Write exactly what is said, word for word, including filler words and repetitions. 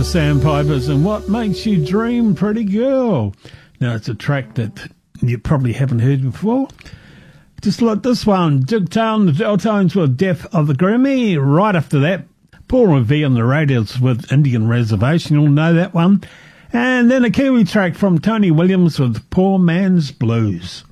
the Sandpipers and What Makes You Dream, Pretty Girl. Now, it's a track that you probably haven't heard before. Just like this one, Jigtown, the Deltones with Death of the Grammy. Right after that, Paul Revere on the radios with Indian Reservation. You'll know that one. And then a Kiwi track from Tony Williams with Poor Man's Blues.